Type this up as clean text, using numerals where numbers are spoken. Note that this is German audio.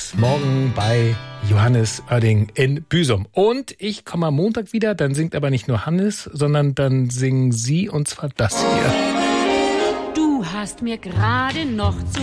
Jazz. Morgen bei Johannes Oerding in Büsum. Und ich komme am Montag wieder, dann singt aber nicht nur Hannes, sondern dann singen Sie, und zwar das hier. Du hast mir gerade noch zu